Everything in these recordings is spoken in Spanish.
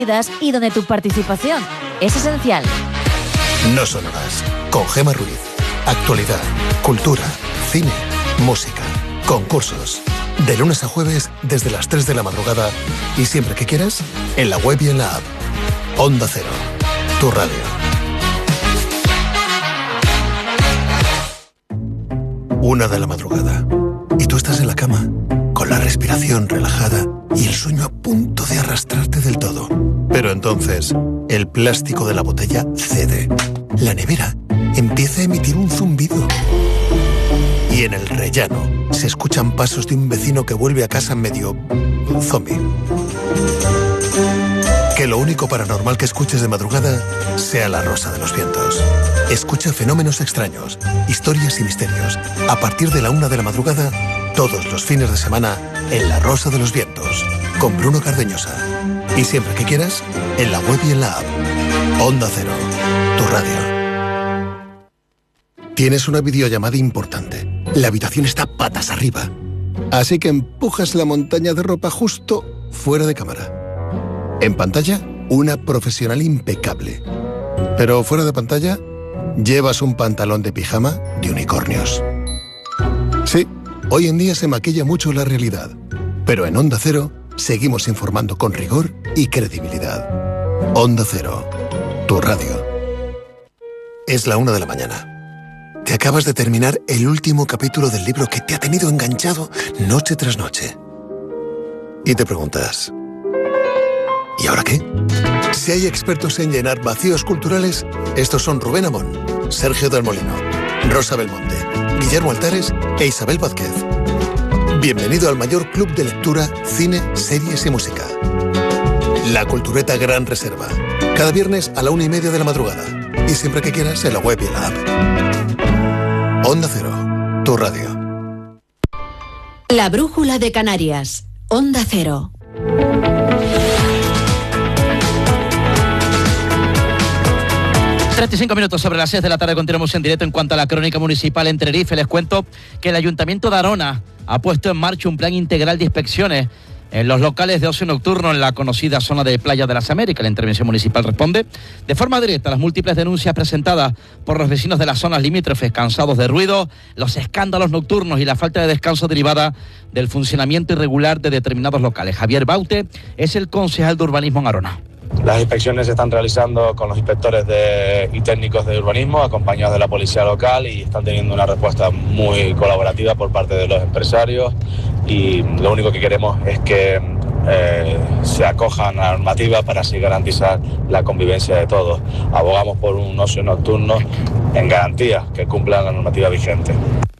y donde tu participación es esencial. No son horas. Con Gemma Ruiz. Actualidad, cultura, cine, música, concursos. De lunes a jueves desde las 3 de la madrugada y siempre que quieras, en la web y en la app. Onda Cero, tu radio. 1 de la madrugada. Y tú estás en la cama, con la respiración relajada y el sueño a punto de arrastrarte del todo. Pero entonces, el plástico de la botella cede. La nevera empieza a emitir un zumbido. Y en el rellano se escuchan pasos de un vecino que vuelve a casa medio zombie. Que lo único paranormal que escuches de madrugada sea La Rosa de los Vientos. Escucha fenómenos extraños, historias y misterios. A partir de la 1 de la madrugada, todos los fines de semana, en La Rosa de los Vientos, con Bruno Cardeñosa. Y siempre que quieras, en la web y en la app. Onda Cero, tu radio. Tienes una videollamada importante. La habitación está patas arriba. Así que empujas la montaña de ropa justo fuera de cámara. En pantalla, una profesional impecable. Pero fuera de pantalla, llevas un pantalón de pijama de unicornios. Sí, hoy en día se maquilla mucho la realidad. Pero en Onda Cero, seguimos informando con rigor y credibilidad. Onda Cero, tu radio. Es la 1 de la mañana. Te acabas de terminar el último capítulo del libro que te ha tenido enganchado noche tras noche. Y te preguntas, ¿y ahora qué? Si hay expertos en llenar vacíos culturales, estos son Rubén Amón, Sergio del Molino, Rosa Belmonte, Guillermo Altares e Isabel Vázquez. Bienvenido al mayor club de lectura, cine, series y música. La Cultureta Gran Reserva. Cada viernes a la 1:30 de la madrugada. Y siempre que quieras en la web y en la app. Onda Cero, tu radio. La Brújula de Canarias. Onda Cero. Minutos sobre las 6 de la tarde, continuamos en directo en cuanto a la crónica municipal en Tenerife. Les cuento que el Ayuntamiento de Arona ha puesto en marcha un plan integral de inspecciones en los locales de ocio nocturno en la conocida zona de Playa de las Américas. La intervención municipal responde de forma directa a las múltiples denuncias presentadas por los vecinos de las zonas limítrofes, cansados de ruido, los escándalos nocturnos y la falta de descanso derivada del funcionamiento irregular de determinados locales. Javier Baute es el concejal de urbanismo en Arona. Las inspecciones se están realizando con los inspectores y técnicos de urbanismo, acompañados de la policía local, y están teniendo una respuesta muy colaborativa por parte de los empresarios, y lo único que queremos es que se acojan a la normativa para así garantizar la convivencia de todos. Abogamos por un ocio nocturno en garantía, que cumpla la normativa vigente.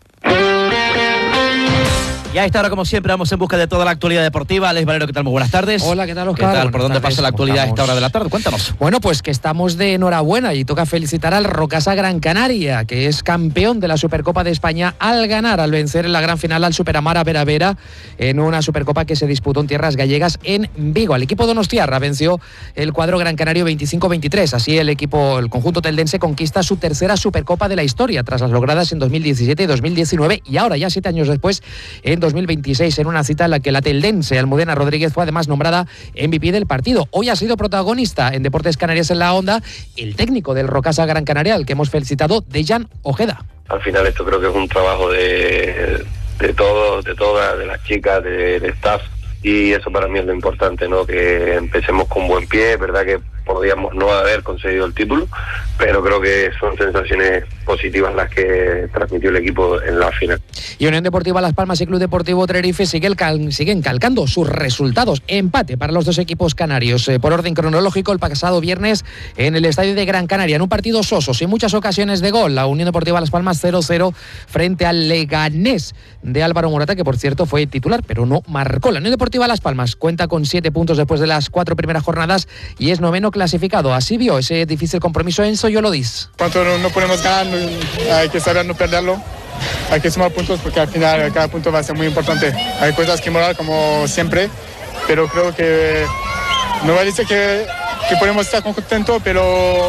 Y a esta hora, como siempre, vamos en busca de toda la actualidad deportiva. Alex Valero, ¿qué tal? Muy buenas tardes. Hola, ¿qué tal, Oscar? ¿Qué tal? ¿Por dónde pasa la actualidad a esta hora de la tarde? Cuéntanos. Bueno, pues que estamos de enhorabuena y toca felicitar al Rocasa Gran Canaria, que es campeón de la Supercopa de España al vencer en la gran final al Superamara Vera Vera en una Supercopa que se disputó en tierras gallegas en Vigo. Al equipo donostiarra venció el cuadro Gran Canario 25-23. Así el conjunto teldense conquista su tercera Supercopa de la historia, tras las logradas en 2017 y 2019, y ahora ya 7 años después, en 2026, en una cita en la que la teldense Almudena Rodríguez fue además nombrada MVP del partido. Hoy ha sido protagonista en Deportes Canarias en la Onda el técnico del Rocasa Gran Canaria, al que hemos felicitado, Dejan Ojeda. Al final esto creo que es un trabajo de todas, de las chicas, del staff, y eso para mí es lo importante, ¿no? Que empecemos con buen pie. Es verdad que podíamos no haber conseguido el título, pero creo que son sensaciones positivas las que transmitió el equipo en la final. Y Unión Deportiva Las Palmas y Club Deportivo Tenerife siguen calcando sus resultados. Empate para los dos equipos canarios. Por orden cronológico, el pasado viernes en el estadio de Gran Canaria, en un partido soso, sin muchas ocasiones de gol, la Unión Deportiva Las Palmas 0-0 frente al Leganés de Álvaro Morata, que por cierto fue titular, pero no marcó. La Unión Deportiva Las Palmas cuenta con 7 puntos después de las 4 primeras jornadas y es noveno clasificado. Así vio ese difícil compromiso Enzo Yolodis. Cuando no podemos ganar, hay que saber no perderlo. Hay que sumar puntos porque al final cada punto va a ser muy importante. Hay cosas que mejorar como siempre, pero creo que no va a decir que podemos estar contentos, pero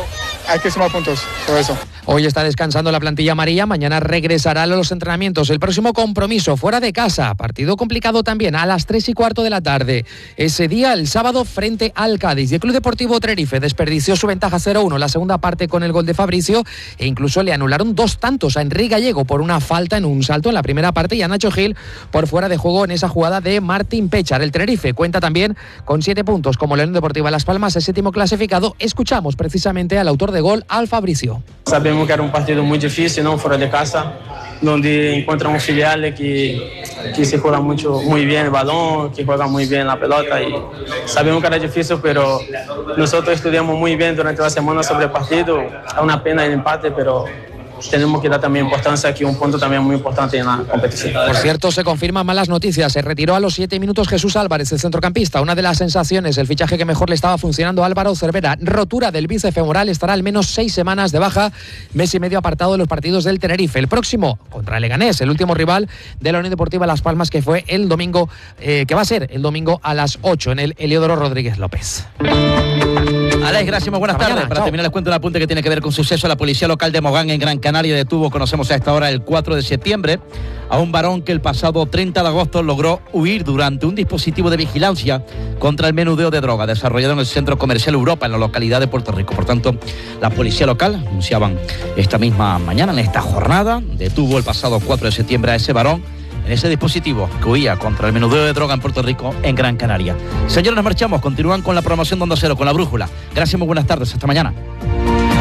hay que sumar puntos, por eso. Hoy está descansando la plantilla amarilla, mañana regresará a los entrenamientos. El próximo compromiso fuera de casa, partido complicado también, a las 3:15 de la tarde. Ese día, el sábado, frente al Cádiz. Y el Club Deportivo Tenerife desperdició su ventaja 0-1 la segunda parte con el gol de Fabricio e incluso le anularon 2 tantos a Enrique Gallego por una falta en un salto en la primera parte y a Nacho Gil por fuera de juego en esa jugada de Martín Pechar. El Tenerife cuenta también con 7 puntos como la Unión Deportiva Las Palmas, el 7º clasificado. Escuchamos precisamente al autor de gol, al Fabricio. Sabemos que era un partido muy difícil, ¿no? Fuera de casa, donde encontramos filiales que se juegan muy bien el balón, que juegan muy bien la pelota, y sabemos que era difícil, pero nosotros estudiamos muy bien durante la semana sobre el partido. Es una pena el empate, pero tenemos que dar también importancia, que un punto también muy importante en la competición. Por cierto, se confirman malas noticias. Se retiró a los 7 minutos Jesús Álvarez, el centrocampista. Una de las sensaciones, el fichaje que mejor le estaba funcionando a Álvaro Cervera. Rotura del bíceps femoral, estará al menos 6 semanas de baja, mes y medio apartado de los partidos del Tenerife. El próximo contra el Leganés, el último rival de la Unión Deportiva Las Palmas, que fue el domingo, que va a ser el domingo a las 8 en el Heliodoro Rodríguez López. Alex, gracias, muy buenas tardes. Para terminar, les cuento un apunte que tiene que ver con suceso. La policía local de Mogán, en Gran Canaria, detuvo, conocemos a esta hora, el 4 de septiembre, a un varón que el pasado 30 de agosto logró huir durante un dispositivo de vigilancia contra el menudeo de droga desarrollado en el Centro Comercial Europa, en la localidad de Puerto Rico. Por tanto, la policía local, anunciaban esta misma mañana, en esta jornada, detuvo el pasado 4 de septiembre a ese varón en ese dispositivo que huía contra el menudeo de droga en Puerto Rico, en Gran Canaria. Señores, nos marchamos. Continúan con la programación de Onda Cero, con La Brújula. Gracias, muy buenas tardes. Hasta mañana.